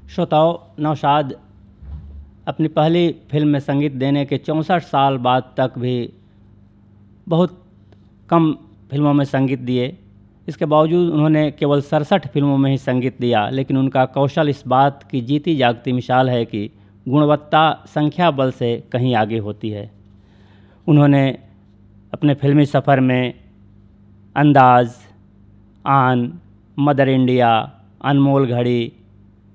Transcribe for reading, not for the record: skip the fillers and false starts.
श्रोताओं, नौशाद अपनी पहली फिल्म में संगीत देने के 64 साल बाद तक भी बहुत कम फिल्मों में संगीत दिए। इसके बावजूद उन्होंने केवल 67 फिल्मों में ही संगीत दिया, लेकिन उनका कौशल इस बात की जीती जागती मिसाल है कि गुणवत्ता संख्या बल से कहीं आगे होती है। उन्होंने अपने फिल्मी सफ़र में अंदाज़, आन, मदर इंडिया, अनमोल घड़ी,